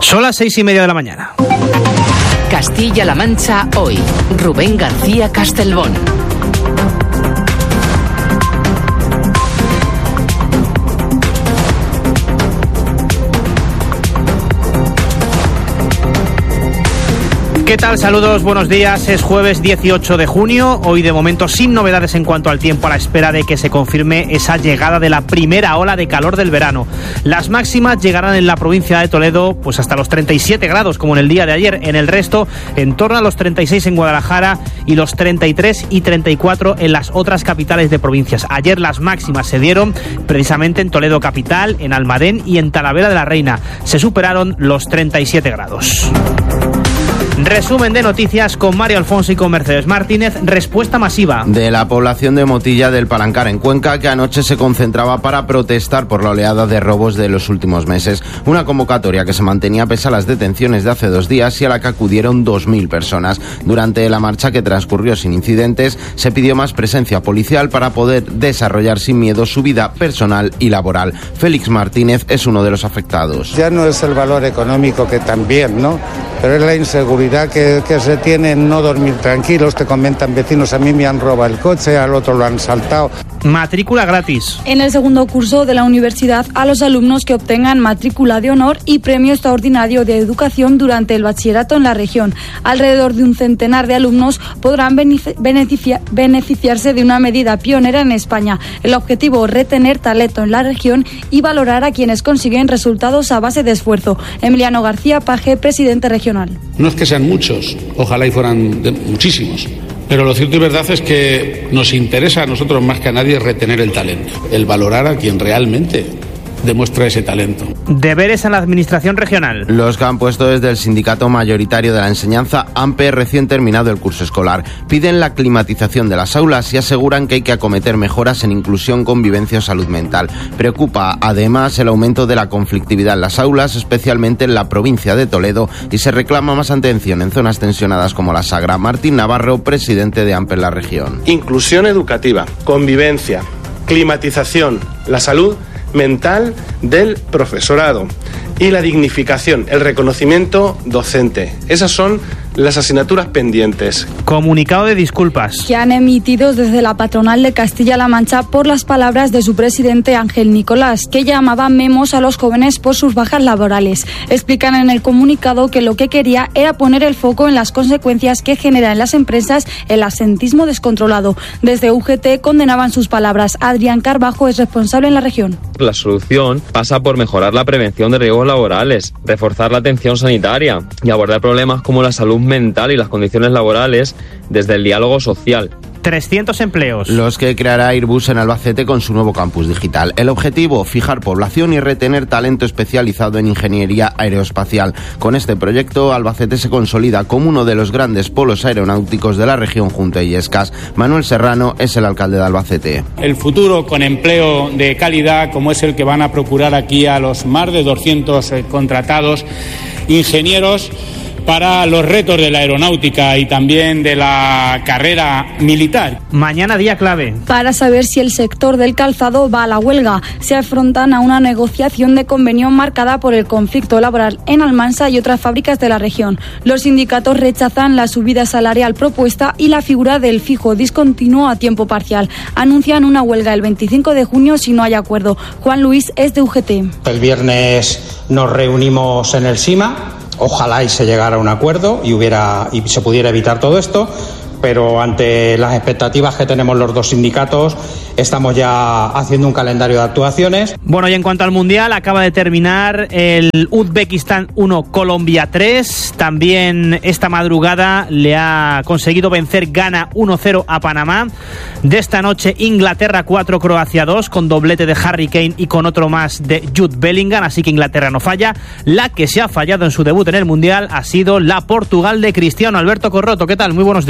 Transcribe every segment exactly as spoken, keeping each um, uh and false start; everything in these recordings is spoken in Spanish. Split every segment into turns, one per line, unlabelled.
Son las seis y media de la mañana.
Castilla-La Mancha hoy. Rubén García Castelbón.
¿Qué tal? Saludos, buenos días. Es jueves dieciocho de junio, hoy de momento sin novedades en cuanto al tiempo, a la espera de que se confirme esa llegada de la primera ola de calor del verano. Las máximas llegarán en la provincia de Toledo pues hasta los treinta y siete grados, como en el día de ayer. En el resto, en torno a los treinta y seis en Guadalajara y los treinta y tres y treinta y cuatro en las otras capitales de provincias. Ayer las máximas se dieron precisamente en Toledo capital, en Almadén y en Talavera de la Reina. Se superaron los treinta y siete grados. Resumen de noticias con Mario Alfonso y con Mercedes Martínez. Respuesta masiva
de la población de Motilla del Palancar, en Cuenca, que anoche se concentraba para protestar por la oleada de robos de los últimos meses. Una convocatoria que se mantenía pese a las detenciones de hace dos días y a la que acudieron dos mil personas. Durante la marcha, que transcurrió sin incidentes, se pidió más presencia policial para poder desarrollar sin miedo su vida personal y laboral. Félix Martínez es uno de los afectados.
Ya no es el valor económico, que también, ¿no?, pero es la inseguridad que, que se tiene en no dormir tranquilos. Te comentan vecinos: a mí me han robado el coche, al otro lo han saltado.
Matrícula gratis.
En el segundo curso de la universidad, a los alumnos que obtengan matrícula de honor y premio extraordinario de educación durante el bachillerato en la región. Alrededor de un centenar de alumnos podrán beneficia- beneficiarse de una medida pionera en España. El objetivo: retener talento en la región y valorar a quienes consiguen resultados a base de esfuerzo. Emiliano García Paje, presidente regional.
No es que sean muchos, ojalá y fueran de muchísimos, pero lo cierto y verdad es que nos interesa a nosotros más que a nadie retener el talento, el valorar a quien realmente demuestra ese talento.
Deberes en la administración regional.
Los que han puesto desde el sindicato mayoritario de la enseñanza, A M P E, recién terminado el curso escolar. Piden la climatización de las aulas y aseguran que hay que acometer mejoras en inclusión, convivencia o salud mental. Preocupa además el aumento de la conflictividad en las aulas, especialmente en la provincia de Toledo, y se reclama más atención en zonas tensionadas como la Sagra. Martín Navarro, presidente de A M P E en la región.
Inclusión educativa, convivencia, climatización, la salud mental del profesorado y la dignificación, el reconocimiento docente. Esas son las asignaturas pendientes.
Comunicado de disculpas
que han emitido desde la patronal de Castilla-La Mancha por las palabras de su presidente Ángel Nicolás, que llamaba memos a los jóvenes por sus bajas laborales. Explican en el comunicado que lo que quería era poner el foco en las consecuencias que genera en las empresas el absentismo descontrolado. Desde U G T condenaban sus palabras. Adrián Carbajo es responsable en la región.
La solución pasa por mejorar la prevención de riesgos laborales, reforzar la atención sanitaria y abordar problemas como la salud mental y las condiciones laborales desde el diálogo social.
trescientos empleos.
Los que creará Airbus en Albacete con su nuevo campus digital. El objetivo: fijar población y retener talento especializado en ingeniería aeroespacial. Con este proyecto, Albacete se consolida como uno de los grandes polos aeronáuticos de la región junto a Illescas. Manuel Serrano es el alcalde de Albacete.
El futuro con empleo de calidad, como es el que van a procurar aquí a los más de doscientos eh, contratados ingenieros para los retos de la aeronáutica y también de la carrera militar.
Mañana día clave
para saber si el sector del calzado va a la huelga. Se afrontan a una negociación de convenio marcada por el conflicto laboral en Almansa y otras fábricas de la región. Los sindicatos rechazan la subida salarial propuesta y la figura del fijo discontinuo a tiempo parcial. Anuncian una huelga el veinticinco de junio si no hay acuerdo. Juan Luis es de U G T.
El viernes nos reunimos en el SIMA. Ojalá y se llegara a un acuerdo y hubiera y se pudiera evitar todo esto, pero ante las expectativas que tenemos los dos sindicatos, estamos ya haciendo un calendario de actuaciones.
Bueno, y en cuanto al Mundial, acaba de terminar el Uzbekistán uno, Colombia tres. También esta madrugada le ha conseguido vencer Ghana uno cero a Panamá. De esta noche, Inglaterra cuatro, Croacia dos, con doblete de Harry Kane y con otro más de Jude Bellingham, así que Inglaterra no falla. La que se ha fallado en su debut en el Mundial ha sido la Portugal de Cristiano. Alberto Corroto, ¿qué tal? Muy buenos días.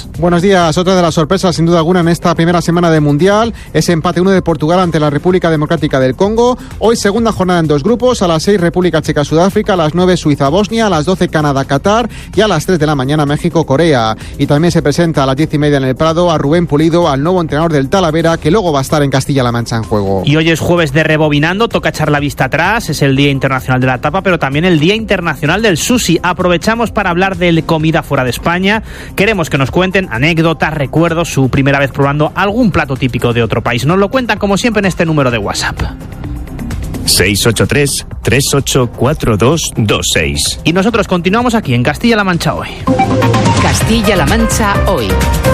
días.
Buenos días. Otra de las sorpresas, sin duda alguna, en esta primera semana de Mundial, ese empate uno de Portugal ante la República Democrática del Congo. Hoy segunda jornada en dos grupos, a las seis República Checa-Sudáfrica, a las nueve Suiza-Bosnia, a las doce Canadá-Qatar y a las tres de la mañana México-Corea. Y también se presenta a las diez y media en el Prado a Rubén Pulido, al nuevo entrenador del Talavera, que luego va a estar en Castilla-La Mancha en juego.
Y hoy es jueves de Rebobinando, toca echar la vista atrás, es el Día Internacional de la Tapa, pero también el Día Internacional del Sushi. Aprovechamos para hablar de comida fuera de España. Queremos que nos cuenten anécdotas, recuerdos, su primera vez probando algún plato típico de otro país. Nos lo cuentan como siempre en este número de WhatsApp.
seis ocho tres, tres ocho cuatro dos dos seis.
Y nosotros continuamos aquí en Castilla-La Mancha Hoy.
Castilla-La Mancha Hoy.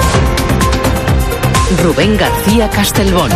Rubén García Castelbón.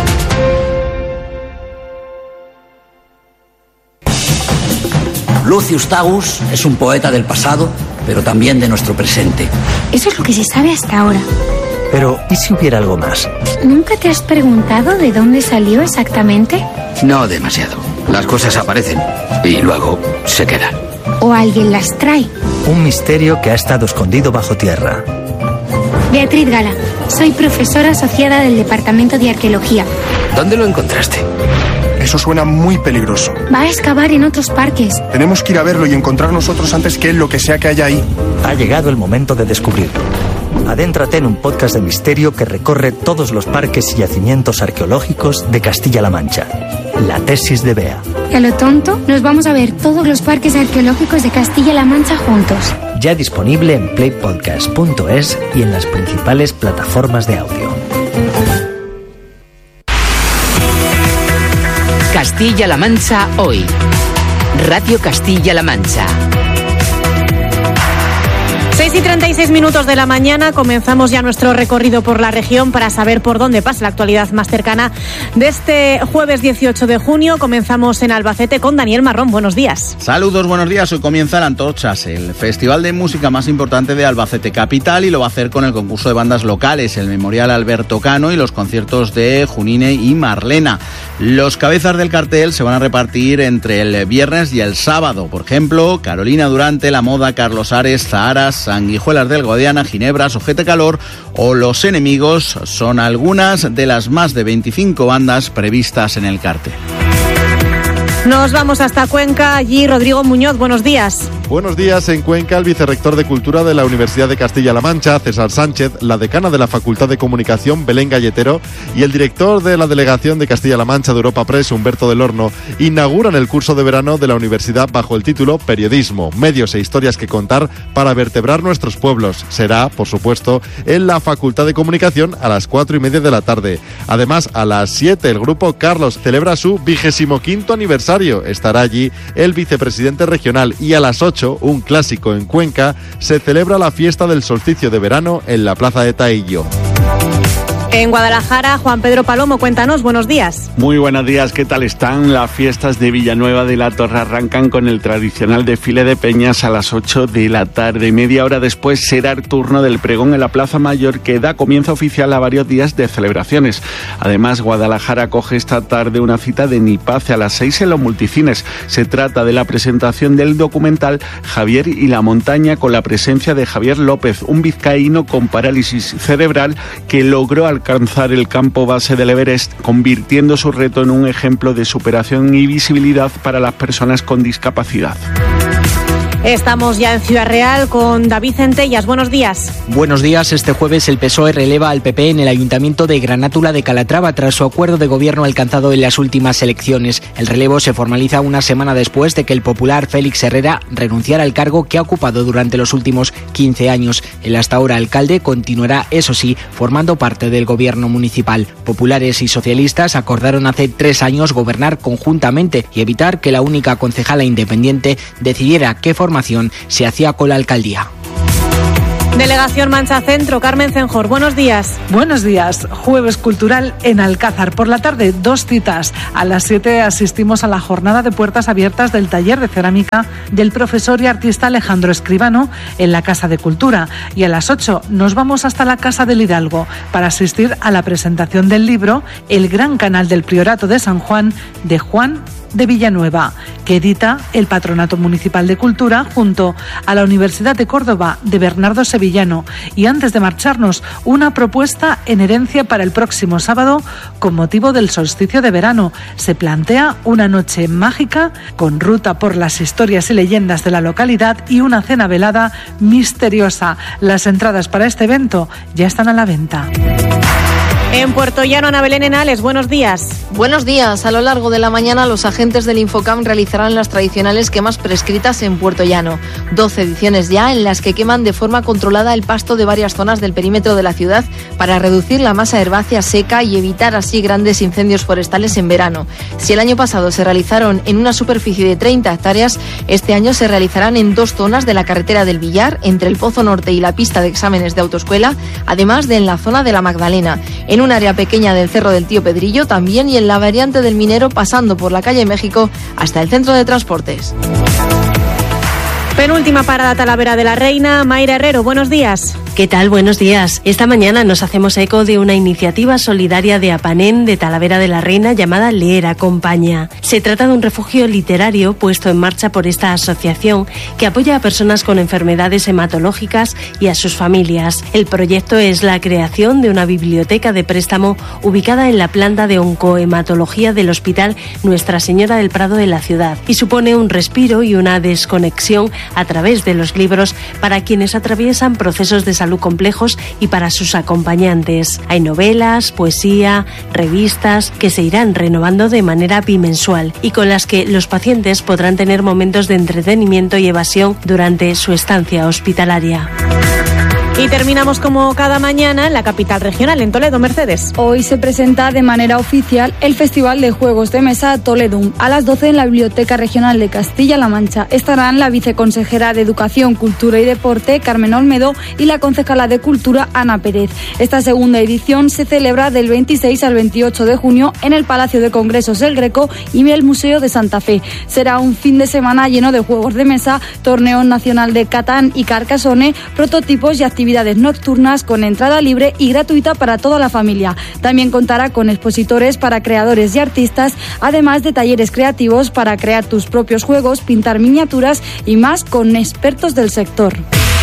Lucius Tagus es un poeta del pasado, pero también de nuestro presente.
Eso es lo que se sabe hasta ahora.
Pero, ¿y si hubiera algo más?
¿Nunca te has preguntado de dónde salió exactamente?
No demasiado. Las cosas aparecen y luego se quedan.
¿O alguien las trae?
Un misterio que ha estado escondido bajo tierra.
Beatriz Gala, soy profesora asociada del Departamento de Arqueología.
¿Dónde lo encontraste?
Eso suena muy peligroso.
Va a excavar en otros parques.
Tenemos que ir a verlo y encontrar nosotros antes que él lo que sea que haya ahí.
Ha llegado el momento de descubrirlo. Adéntrate en un podcast de misterio que recorre todos los parques y yacimientos arqueológicos de Castilla-La Mancha. La tesis de Bea.
Y a lo tonto, nos vamos a ver todos los parques arqueológicos de Castilla-La Mancha juntos.
Ya disponible en playpodcast punto es y en las principales plataformas de audio.
Castilla-La Mancha Hoy. Radio Castilla-La Mancha.
seis y treinta y seis minutos de la mañana, comenzamos ya nuestro recorrido por la región para saber por dónde pasa la actualidad más cercana de este jueves dieciocho de junio. Comenzamos en Albacete con Daniel Marrón. Buenos días.
Saludos, buenos días. Hoy comienza el Antorchas, el festival de música más importante de Albacete capital, y lo va a hacer con el concurso de bandas locales, el Memorial Alberto Cano y los conciertos de Junine y Marlena. Los cabezas del cartel se van a repartir entre el viernes y el sábado. Por ejemplo, Carolina Durante, La Moda, Carlos Ares, Zaharas, Sanguijuelas del Guadiana, Ginebra, Ojete Calor o Los Enemigos son algunas de las más de veinticinco bandas previstas en el cartel.
Nos vamos hasta Cuenca. Allí Rodrigo Muñoz, buenos días.
Buenos días. En Cuenca, el vicerrector de Cultura de la Universidad de Castilla-La Mancha, César Sánchez, la decana de la Facultad de Comunicación, Belén Galletero, y el director de la Delegación de Castilla-La Mancha de Europa Press, Humberto del Horno, inauguran el curso de verano de la universidad bajo el título Periodismo, medios e historias que contar para vertebrar nuestros pueblos. Será, por supuesto, en la Facultad de Comunicación a las cuatro y media de la tarde. Además, a las siete, el grupo Carlos celebra su vigésimo quinto aniversario. Estará allí el vicepresidente regional, y a las ocho, un clásico en Cuenca, se celebra la fiesta del solsticio de verano en la plaza de Taillo.
En Guadalajara, Juan Pedro Palomo, cuéntanos, buenos días.
Muy buenos días, ¿qué tal están? Las fiestas de Villanueva de la Torre arrancan con el tradicional desfile de peñas a las ocho de la tarde. Media hora después será el turno del pregón en la Plaza Mayor, que da comienzo oficial a varios días de celebraciones. Además, Guadalajara acoge esta tarde una cita de Nipace a las seis en los multicines. Se trata de la presentación del documental Javier y la montaña, con la presencia de Javier López, un vizcaíno con parálisis cerebral que logró alcanzar alcanzar el campo base del Everest, convirtiendo su reto en un ejemplo de superación y visibilidad para las personas con discapacidad.
Estamos ya en Ciudad Real con David Centellas. Buenos días.
Buenos días. Este jueves el P S O E releva al P P en el Ayuntamiento de Granátula de Calatrava tras su acuerdo de gobierno alcanzado en las últimas elecciones. El relevo se formaliza una semana después de que el popular Félix Herrera renunciara al cargo que ha ocupado durante los últimos quince años. El hasta ahora alcalde continuará, eso sí, formando parte del gobierno municipal. Populares y socialistas acordaron hace tres años gobernar conjuntamente y evitar que la única concejala independiente decidiera qué forma se hacía con la alcaldía.
Delegación Mancha Centro, Carmen Cenjor, buenos días.
Buenos días. Jueves cultural en Alcázar. Por la tarde, dos citas. A las siete asistimos a la jornada de puertas abiertas del taller de cerámica del profesor y artista Alejandro Escribano en la Casa de Cultura. Y a las ocho nos vamos hasta la Casa del Hidalgo para asistir a la presentación del libro El Gran Canal del Priorato de San Juan, de Juan de Villanueva, que edita el Patronato Municipal de Cultura junto a la Universidad de Córdoba de Bernardo Sevillano. Y antes de marcharnos, una propuesta en herencia para el próximo sábado con motivo del solsticio de verano. Se plantea una noche mágica con ruta por las historias y leyendas de la localidad y una cena velada misteriosa. Las entradas para este evento ya están a la venta.
En Puerto Llano, Ana Belén Henales, buenos días.
Buenos días. A lo largo de la mañana, los agentes del Infocam realizarán las tradicionales quemas prescritas en Puerto Llano. doce ediciones ya en las que queman de forma controlada el pasto de varias zonas del perímetro de la ciudad para reducir la masa herbácea seca y evitar así grandes incendios forestales en verano. Si el año pasado se realizaron en una superficie de treinta hectáreas, este año se realizarán en dos zonas de la carretera del Villar, entre el Pozo Norte y la pista de exámenes de autoescuela, además de en la zona de la Magdalena. En un área pequeña del Cerro del Tío Pedrillo también y en la variante del Minero pasando por la calle México hasta el centro de transportes.
Penúltima parada, Talavera de la Reina. Mayra Herrero, buenos días.
¿Qué tal? Buenos días. Esta mañana nos hacemos eco de una iniciativa solidaria de Apanén de Talavera de la Reina llamada Leer Acompaña. Se trata de un refugio literario puesto en marcha por esta asociación que apoya a personas con enfermedades hematológicas y a sus familias. El proyecto es la creación de una biblioteca de préstamo ubicada en la planta de oncohematología del Hospital Nuestra Señora del Prado de la ciudad y supone un respiro y una desconexión a través de los libros para quienes atraviesan procesos de salud complejos y para sus acompañantes. Hay novelas, poesía, revistas que se irán renovando de manera bimensual y con las que los pacientes podrán tener momentos de entretenimiento y evasión durante su estancia hospitalaria.
Y terminamos como cada mañana en la capital regional, en Toledo. Mercedes.
Hoy se presenta de manera oficial el Festival de Juegos de Mesa Toledum. A las doce en la Biblioteca Regional de Castilla-La Mancha estarán la viceconsejera de Educación, Cultura y Deporte, Carmen Olmedo, y la concejala de Cultura, Ana Pérez. Esta segunda edición se celebra del veintiséis al veintiocho de junio en el Palacio de Congresos El Greco y el Museo de Santa Fe. Será un fin de semana lleno de juegos de mesa, torneo nacional de Catán y Carcassonne, prototipos y actividades actividades nocturnas con entrada libre y gratuita para toda la familia. También contará con expositores para creadores y artistas, además de talleres creativos para crear tus propios juegos, pintar miniaturas y más con expertos del sector.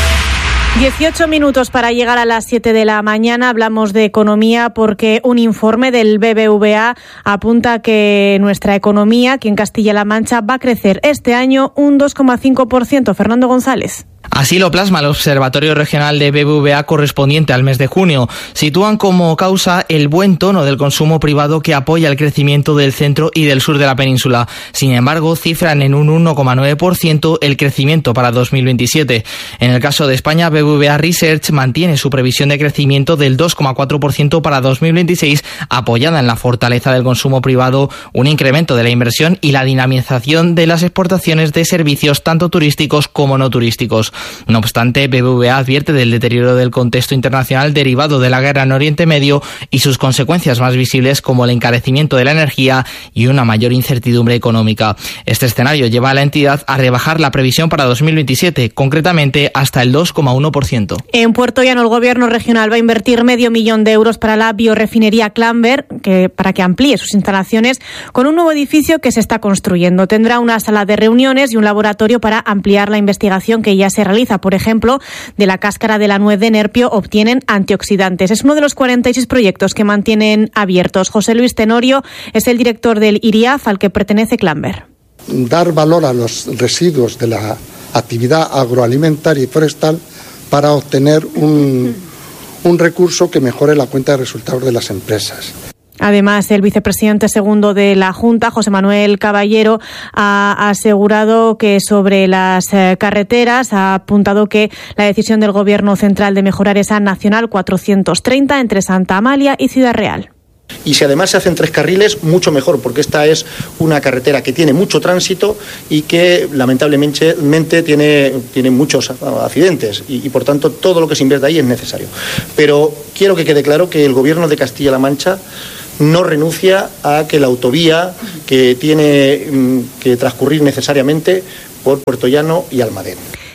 dieciocho minutos para llegar a las siete de la mañana. Hablamos de economía porque un informe del B B V A apunta que nuestra economía, aquí en Castilla-La Mancha, va a crecer este año un dos coma cinco por ciento. Fernando González.
Así lo plasma el Observatorio Regional de B B V A correspondiente al mes de junio. Sitúan como causa el buen tono del consumo privado que apoya el crecimiento del centro y del sur de la península. Sin embargo, cifran en un uno coma nueve por ciento el crecimiento para dos mil veintisiete. En el caso de España, B B V A Research mantiene su previsión de crecimiento del dos coma cuatro por ciento para dos mil veintiséis, apoyada en la fortaleza del consumo privado, un incremento de la inversión y la dinamización de las exportaciones de servicios tanto turísticos como no turísticos. No obstante, B B V A advierte del deterioro del contexto internacional derivado de la guerra en Oriente Medio y sus consecuencias más visibles como el encarecimiento de la energía y una mayor incertidumbre económica. Este escenario lleva a la entidad a rebajar la previsión para dos mil veintisiete, concretamente hasta el dos coma uno por ciento.
En Puerto Llano, el gobierno regional va a invertir medio millón de euros para la biorefinería Clamber, que, para que amplíe sus instalaciones con un nuevo edificio que se está construyendo. Tendrá una sala de reuniones y un laboratorio para ampliar la investigación que ya se realiza. Por ejemplo, de la cáscara de la nuez de Nerpio obtienen antioxidantes. Es uno de los cuarenta y seis proyectos que mantienen abiertos. José Luis Tenorio es el director del I R I A F al que pertenece Clamber.
Dar valor a los residuos de la actividad agroalimentaria y forestal para obtener un, un recurso que mejore la cuenta de resultados de las empresas.
Además, el vicepresidente segundo de la Junta, José Manuel Caballero, ha asegurado que sobre las carreteras ha apuntado que la decisión del Gobierno central de mejorar esa Nacional cuatrocientos treinta entre Santa Amalia y Ciudad Real.
Y si además se hacen tres carriles, mucho mejor, porque esta es una carretera que tiene mucho tránsito y que lamentablemente tiene, tiene muchos accidentes y, y por tanto todo lo que se invierte ahí es necesario. Pero quiero que quede claro que el Gobierno de Castilla-La Mancha no renuncia a que la autovía que tiene que transcurrir necesariamente por Puerto Llano y Almadén.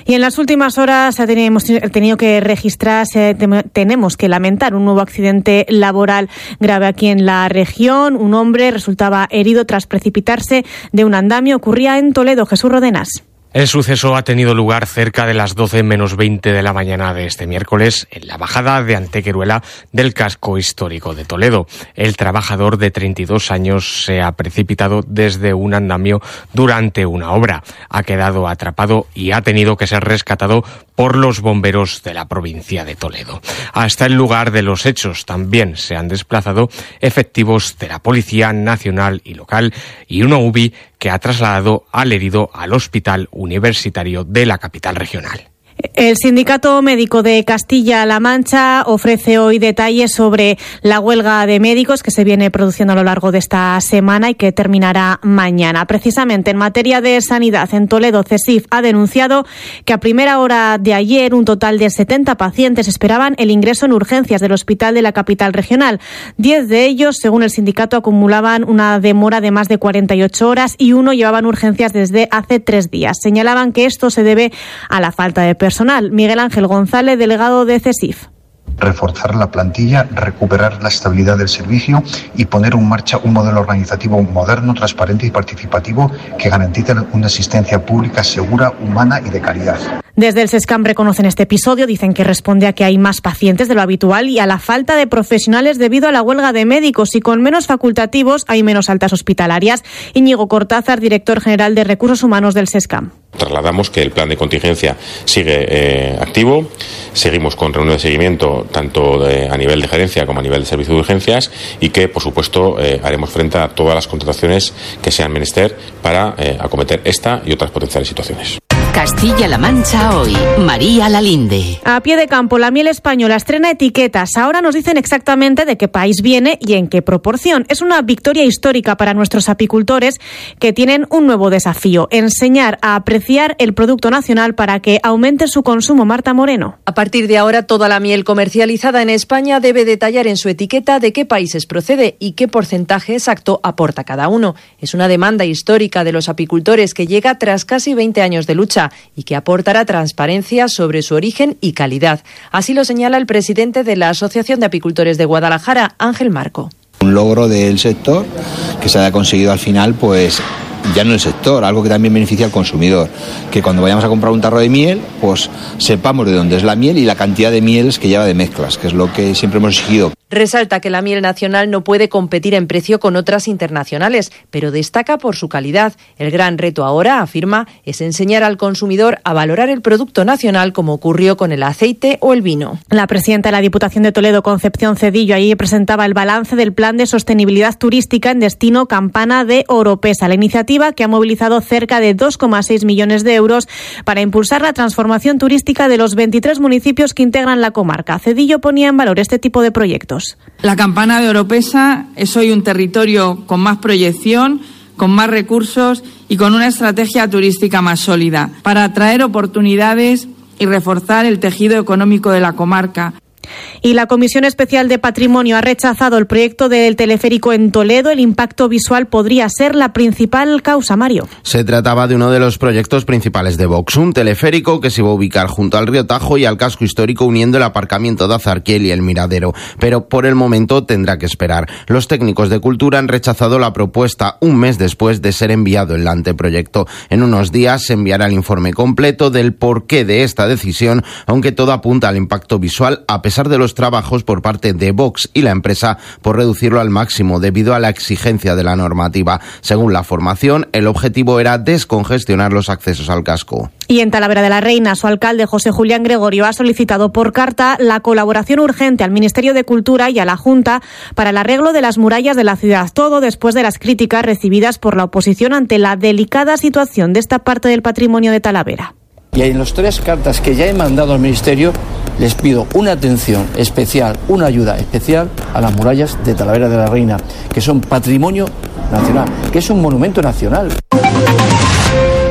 Y en las últimas horas hemos tenido que registrar, tenemos que lamentar un nuevo accidente laboral grave aquí en la región. Un hombre resultaba herido tras precipitarse de un andamio. Ocurría en Toledo. Jesús Rodenas.
El suceso ha tenido lugar cerca de las doce menos veinte de la mañana de este miércoles en la bajada de Antequeruela del casco histórico de Toledo. El trabajador de treinta y dos años se ha precipitado desde un andamio durante una obra. Ha quedado atrapado y ha tenido que ser rescatado por los bomberos de la provincia de Toledo. Hasta el lugar de los hechos también se han desplazado efectivos de la Policía Nacional y local y una U B I que ha trasladado al herido al Hospital Universitario de la capital regional.
El Sindicato Médico de Castilla-La Mancha ofrece hoy detalles sobre la huelga de médicos que se viene produciendo a lo largo de esta semana y que terminará mañana. Precisamente en materia de sanidad, en Toledo, CESIF ha denunciado que a primera hora de ayer un total de setenta pacientes esperaban el ingreso en urgencias del hospital de la capital regional. Diez de ellos, según el sindicato, acumulaban una demora de más de cuarenta y ocho horas y uno llevaban urgencias desde hace tres días. Señalaban que esto se debe a la falta de personal. Miguel Ángel González, delegado de CESIF.
Reforzar la plantilla, recuperar la estabilidad del servicio y poner en marcha un modelo organizativo moderno, transparente y participativo que garantice una asistencia pública segura, humana y de calidad.
Desde el SESCAM reconocen este episodio, dicen que responde a que hay más pacientes de lo habitual y a la falta de profesionales debido a la huelga de médicos, y con menos facultativos hay menos altas hospitalarias. Íñigo Cortázar, director general de Recursos Humanos del SESCAM.
Trasladamos que el plan de contingencia sigue eh, activo, seguimos con reuniones de seguimiento tanto de, a nivel de gerencia como a nivel de servicio de urgencias, y que, por supuesto, eh, haremos frente a todas las contrataciones que sean menester para eh, acometer esta y otras potenciales situaciones.
Castilla-La Mancha hoy. María Lalinde.
A pie de campo, la miel española estrena etiquetas. Ahora nos dicen exactamente de qué país viene y en qué proporción. Es una victoria histórica para nuestros apicultores, que tienen un nuevo desafío: enseñar a apreciar el producto nacional para que aumente su consumo. Marta Moreno.
A partir de ahora, toda la miel comercializada en España debe detallar en su etiqueta de qué países procede y qué porcentaje exacto aporta cada uno. Es una demanda histórica de los apicultores que llega tras casi veinte años de lucha y que aportará transparencia sobre su origen y calidad. Así lo señala el presidente de la Asociación de Apicultores de Guadalajara, Ángel Marco.
Un logro del sector que se haya conseguido al final, pues ya no el sector, algo que también beneficia al consumidor, que cuando vayamos a comprar un tarro de miel, pues sepamos de dónde es la miel y la cantidad de mieles que lleva de mezclas, que es lo que siempre hemos exigido.
Resalta que la miel nacional no puede competir en precio con otras internacionales, pero destaca por su calidad. El gran reto ahora, afirma, es enseñar al consumidor a valorar el producto nacional, como ocurrió con el aceite o el vino. La presidenta de la Diputación de Toledo, Concepción Cedillo, allí presentaba el balance del Plan de Sostenibilidad Turística en destino Campana de Oropesa, la iniciativa que ha movilizado cerca de dos coma seis millones de euros para impulsar la transformación turística de los veintitrés municipios que integran la comarca. Cedillo ponía en valor este tipo de proyectos.
La Campana de Oropesa es hoy un territorio con más proyección, con más recursos y con una estrategia turística más sólida para atraer oportunidades y reforzar el tejido económico de la comarca.
Y la Comisión Especial de Patrimonio ha rechazado el proyecto del teleférico en Toledo. El impacto visual podría ser la principal causa, Mario.
Se trataba de uno de los proyectos principales de Vox, un teleférico que se va a ubicar junto al río Tajo y al casco histórico, uniendo el aparcamiento de Azarquiel y el Miradero. Pero por el momento tendrá que esperar. Los técnicos de Cultura han rechazado la propuesta un mes después de ser enviado el anteproyecto. En unos días se enviará el informe completo del porqué de esta decisión, aunque todo apunta al impacto visual, a pesar de los trabajos por parte de Vox y la empresa por reducirlo al máximo debido a la exigencia de la normativa. Según la formación, el objetivo era descongestionar los accesos al casco.
Y en Talavera de la Reina, su alcalde José Julián Gregorio ha solicitado por carta la colaboración urgente al Ministerio de Cultura y a la Junta para el arreglo de las murallas de la ciudad. Todo después de las críticas recibidas por la oposición ante la delicada situación de esta parte del patrimonio de Talavera.
Y en las tres cartas que ya he mandado al Ministerio, les pido una atención especial, una ayuda especial a las murallas de Talavera de la Reina, que son patrimonio nacional, que es un monumento nacional.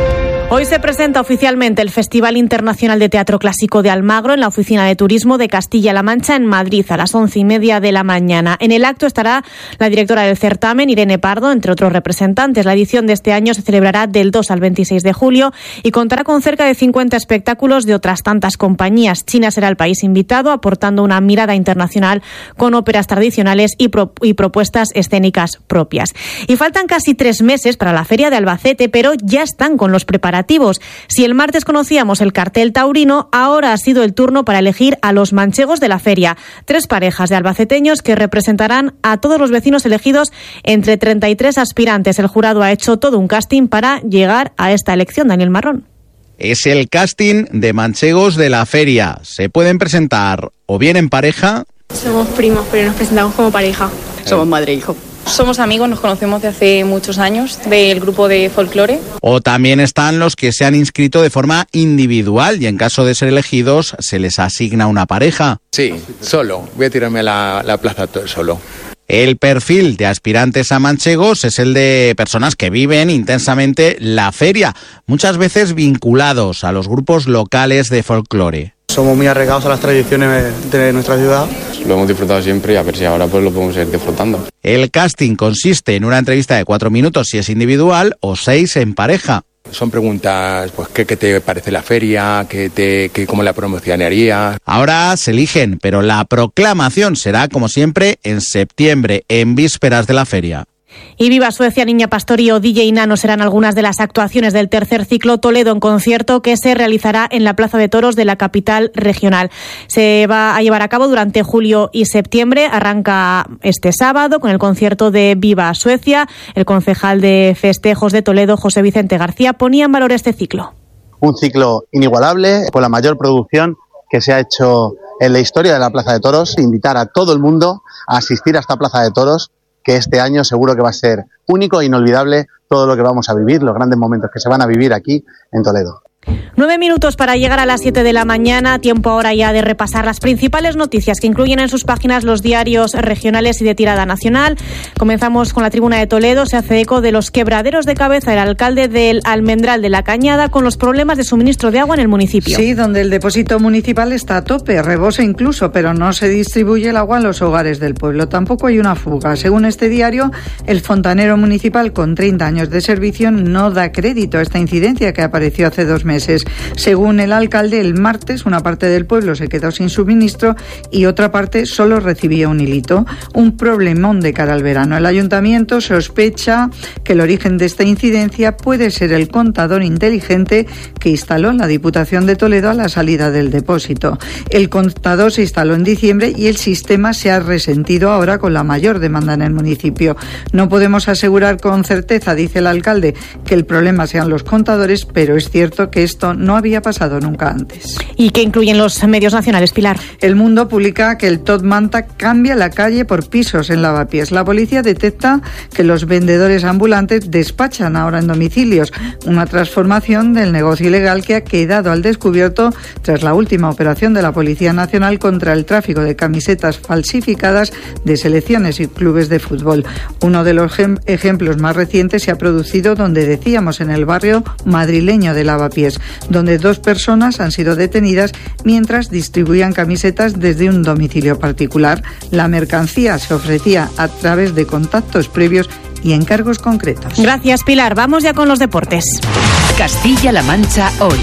Hoy se presenta oficialmente el Festival Internacional de Teatro Clásico de Almagro en la Oficina de Turismo de Castilla-La Mancha en Madrid a las once y media de la mañana. En el acto estará la directora del certamen, Irene Pardo, entre otros representantes. La edición de este año se celebrará del dos al veintiséis de julio y contará con cerca de cincuenta espectáculos de otras tantas compañías. China será el país invitado, aportando una mirada internacional con óperas tradicionales y, pro- y propuestas escénicas propias. Y faltan casi tres meses para la Feria de Albacete, pero ya están con los preparativos. Si el martes conocíamos el cartel taurino, ahora ha sido el turno para elegir a los manchegos de la feria. Tres parejas de albaceteños que representarán a todos los vecinos elegidos entre treinta y tres aspirantes. El jurado ha hecho todo un casting para llegar a esta elección. Daniel Marrón.
Es el casting de manchegos de la feria. Se pueden presentar o bien en pareja.
Somos primos, pero nos presentamos como pareja.
Somos madre e hijo.
Somos amigos, nos conocemos de hace muchos años, del grupo de folclore.
O también están los que se han inscrito de forma individual y en caso de ser elegidos se les asigna una pareja.
Sí, solo. Voy a tirarme a la, la plaza todo solo.
El perfil de aspirantes a manchegos es el de personas que viven intensamente la feria, muchas veces vinculados a los grupos locales de folclore.
Somos muy arraigados a las tradiciones de nuestra ciudad.
Lo hemos disfrutado siempre y a ver si ahora pues lo podemos seguir disfrutando.
El casting consiste en una entrevista de cuatro minutos si es individual o seis en pareja.
Son preguntas, pues, ¿qué, qué te parece la feria? ¿Qué te, qué, ¿Cómo la promocionarías?
Ahora se eligen, pero la proclamación será, como siempre, en septiembre, en vísperas de la feria.
Y Viva Suecia, Niña Pastori o D J Nano serán algunas de las actuaciones del tercer ciclo Toledo en concierto que se realizará en la Plaza de Toros de la capital regional. Se va a llevar a cabo durante julio y septiembre. Arranca este sábado con el concierto de Viva Suecia. El concejal de festejos de Toledo, José Vicente García, ponía en valor este ciclo.
Un ciclo inigualable, con la mayor producción que se ha hecho en la historia de la Plaza de Toros. Invitar a todo el mundo a asistir a esta Plaza de Toros, que este año seguro que va a ser único e inolvidable todo lo que vamos a vivir, los grandes momentos que se van a vivir aquí en Toledo.
Nueve minutos para llegar a las siete de la mañana, tiempo ahora ya de repasar las principales noticias que incluyen en sus páginas los diarios regionales y de tirada nacional. Comenzamos con la Tribuna de Toledo. Se hace eco de los quebraderos de cabeza el alcalde del Almendral de la Cañada con los problemas de suministro de agua en el municipio.
Sí, donde el depósito municipal está a tope, rebosa incluso, pero no se distribuye el agua en los hogares del pueblo. Tampoco hay una fuga. Según este diario, el fontanero municipal con treinta años de servicio no da crédito a esta incidencia que apareció hace dos meses. Según el alcalde, el martes una parte del pueblo se quedó sin suministro y otra parte solo recibía un hilito. Un problemón de cara al verano. El ayuntamiento sospecha que el origen de esta incidencia puede ser el contador inteligente que instaló la Diputación de Toledo a la salida del depósito. El contador se instaló en diciembre y el sistema se ha resentido ahora con la mayor demanda en el municipio. No podemos asegurar con certeza, dice el alcalde, que el problema sean los contadores, pero es cierto que esto no había pasado nunca antes.
¿Y qué incluyen los medios nacionales, Pilar?
El Mundo publica que el Top Manta cambia la calle por pisos en Lavapiés. La policía detecta que los vendedores ambulantes despachan ahora en domicilios, una transformación del negocio ilegal que ha quedado al descubierto tras la última operación de la Policía Nacional contra el tráfico de camisetas falsificadas de selecciones y clubes de fútbol. Uno de los ejemplos más recientes se ha producido donde decíamos en el barrio madrileño de Lavapiés, donde dos personas han sido detenidas mientras distribuían camisetas desde un domicilio particular. La mercancía se ofrecía a través de contactos previos y encargos concretos.
Gracias, Pilar. Vamos ya con los deportes.
Castilla-La Mancha hoy.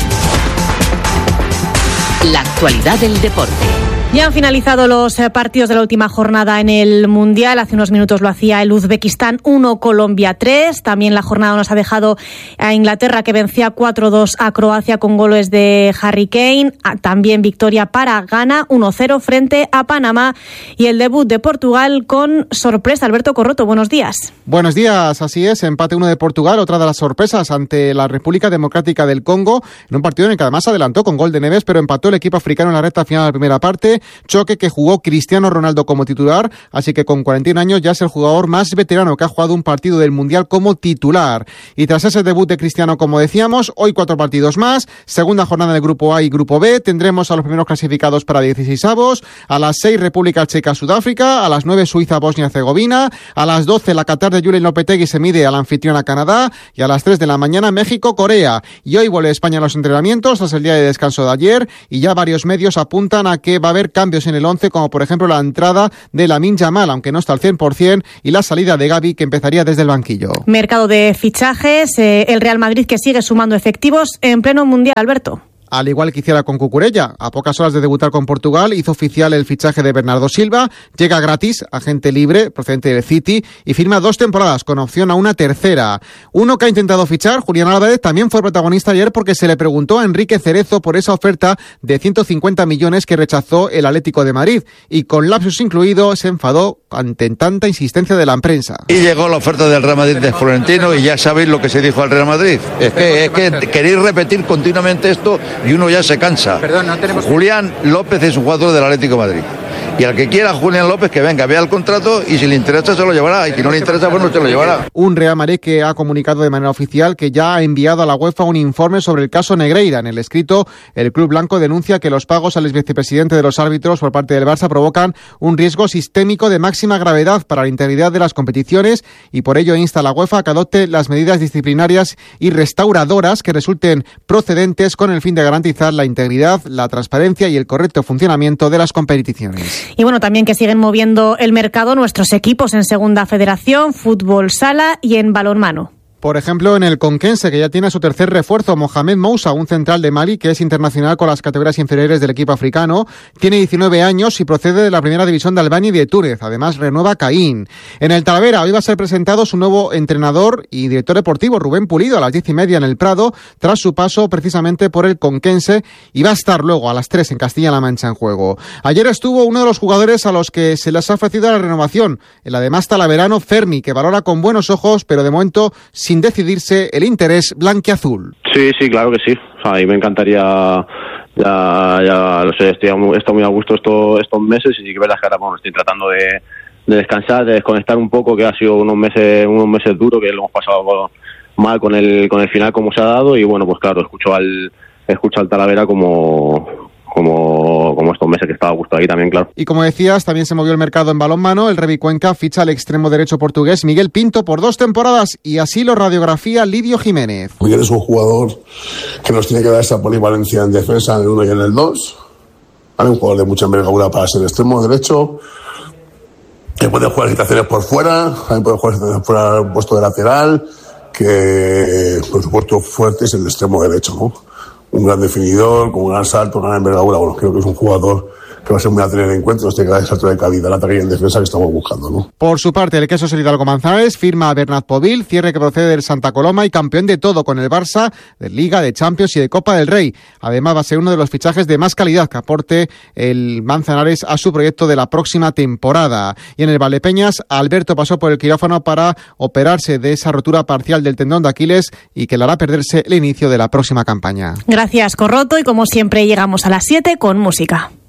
La actualidad del deporte.
Ya han finalizado los partidos de la última jornada en el Mundial. Hace unos minutos lo hacía el Uzbekistán uno, Colombia tres. También la jornada nos ha dejado a Inglaterra, que vencía cuatro dos a Croacia con goles de Harry Kane. También victoria para Ghana uno cero frente a Panamá. Y el debut de Portugal con sorpresa. Alberto Corroto, buenos días.
Buenos días, así es. Empate uno de Portugal, otra de las sorpresas ante la República Democrática del Congo, en un partido en el que además adelantó con gol de Neves, pero empató el equipo africano en la recta final de la primera parte. choque que jugó Cristiano Ronaldo como titular, así que con cuarenta y un años ya es el jugador más veterano que ha jugado un partido del Mundial como titular. Y tras ese debut de Cristiano, como decíamos, hoy cuatro partidos más, segunda jornada del Grupo A y Grupo B, tendremos a los primeros clasificados para dieciseisavos, a las seis República Checa Sudáfrica, a las nueve Suiza Bosnia Herzegovina, a las doce la Qatar de Julen Lopetegui se mide a la anfitriona Canadá y a las tres de la mañana México Corea. Y hoy vuelve España a los entrenamientos tras el día de descanso de ayer y ya varios medios apuntan a que va a haber cambios en el once, como por ejemplo la entrada de Lamine Yamal, aunque no está al cien por ciento, y la salida de Gavi, que empezaría desde el banquillo.
Mercado de fichajes, eh, el Real Madrid que sigue sumando efectivos en pleno Mundial, Alberto.
Al igual que hiciera con Cucurella, a pocas horas de debutar con Portugal, hizo oficial el fichaje de Bernardo Silva, llega gratis, agente libre, procedente del City, y firma dos temporadas, con opción a una tercera. Uno que ha intentado fichar, Julián Álvarez, también fue protagonista ayer porque se le preguntó a Enrique Cerezo por esa oferta de ciento cincuenta millones que rechazó el Atlético de Madrid, y con lapsus incluido se enfadó ante tanta insistencia de la prensa.
Y llegó la oferta del Real Madrid de Florentino y ya sabéis lo que se dijo al Real Madrid. Es que, es que queréis repetir continuamente esto y uno ya se cansa. Perdón, no tenemos... Julián López es un jugador del Atlético de Madrid. Y al que quiera Julián López que venga, vea el contrato y si le interesa se lo llevará. Y si no le interesa, pues no se lo llevará.
Un Real Madrid que ha comunicado de manera oficial que ya ha enviado a la UEFA un informe sobre el caso Negreira. En el escrito, el club blanco denuncia que los pagos al exvicepresidente de los árbitros por parte del Barça provocan un riesgo sistémico de máxima gravedad para la integridad de las competiciones y por ello insta a la UEFA a que adopte las medidas disciplinarias y restauradoras que resulten procedentes con el fin de garantizar la integridad, la transparencia y el correcto funcionamiento de las competiciones.
Y bueno, también que siguen moviendo el mercado nuestros equipos en Segunda Federación, Fútbol Sala y en balonmano.
Por ejemplo, en el Conquense, que ya tiene su tercer refuerzo, Mohamed Moussa, un central de Mali, que es internacional con las categorías inferiores del equipo africano. Tiene diecinueve años y procede de la primera división de Albania y de Túnez. Además, renueva Caín. En el Talavera, hoy va a ser presentado su nuevo entrenador y director deportivo, Rubén Pulido, a las diez y media en el Prado, tras su paso precisamente por el Conquense, y va a estar luego a las tres en Castilla-La Mancha en juego. Ayer estuvo uno de los jugadores a los que se les ha ofrecido la renovación, el además talaverano Fermi, que valora con buenos ojos, pero de momento sin decidirse el interés blanquiazul.
Sí, sí, claro que sí. O sea, a mí me encantaría, ya, ya lo sé, estoy, estoy muy a gusto estos, estos meses y sí que es verdad que ahora bueno, estoy tratando de, de descansar, de desconectar un poco, que ha sido unos meses, unos meses duros, que lo hemos pasado mal con el, con el final como se ha dado y bueno, pues claro, escucho al, escucho al Talavera como... Como, como estos meses que estaba a gusto aquí también, claro.
Y como decías, también se movió el mercado en balonmano. El Revi Cuenca ficha al extremo derecho portugués Miguel Pinto por dos temporadas y así lo radiografía Lidio Jiménez.
Miguel es un jugador que nos tiene que dar esa polivalencia en defensa en el uno y en el dos. ¿Vale? Un jugador de mucha envergadura para ser extremo derecho. Que puede jugar situaciones por fuera, también puede jugar situaciones fuera del puesto de lateral. Que por supuesto fuerte es el extremo derecho, ¿no? Un gran definidor, con un gran salto, una gran envergadura. Bueno, creo que es un jugador que va a ser muy a tener en cuenta, este gran salto de calidad, la tarea en defensa que estamos buscando, ¿no?
Por su parte, el queso Hidalgo Manzanares firma a Bernat Povil, cierre que procede del Santa Coloma y campeón de todo con el Barça, de Liga, de Champions y de Copa del Rey. Además, va a ser uno de los fichajes de más calidad que aporte el Manzanares a su proyecto de la próxima temporada. Y en el Valdepeñas, Alberto pasó por el quirófano para operarse de esa rotura parcial del tendón de Aquiles y que le hará perderse el inicio de la próxima campaña.
Gracias, Corroto, y como siempre llegamos a las siete con música.